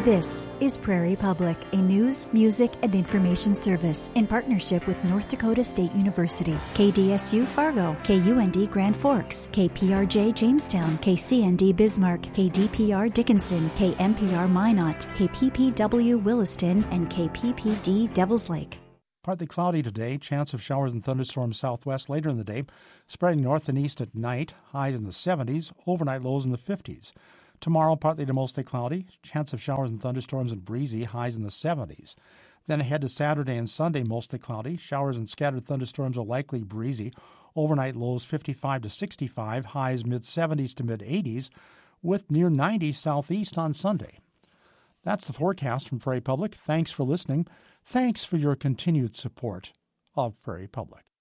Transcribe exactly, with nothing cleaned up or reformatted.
This is Prairie Public, a news, music, and information service in partnership with North Dakota State University, K D S U Fargo, K U N D Grand Forks, K P R J Jamestown, K C N D Bismarck, K D P R Dickinson, K M P R Minot, K P P W Williston, and K P P D Devils Lake. Partly cloudy today, chance of showers and thunderstorms southwest later in the day, spreading north and east at night, highs in the seventies, overnight lows in the fifties. Tomorrow, partly to mostly cloudy, chance of showers and thunderstorms and breezy, highs in the seventies. Then ahead to Saturday and Sunday, mostly cloudy, showers and scattered thunderstorms are likely breezy, overnight lows fifty-five to sixty-five, highs mid-seventies to mid-eighties, with near ninety southeast on Sunday. That's the forecast from Prairie Public. Thanks for listening. Thanks for your continued support of Prairie Public.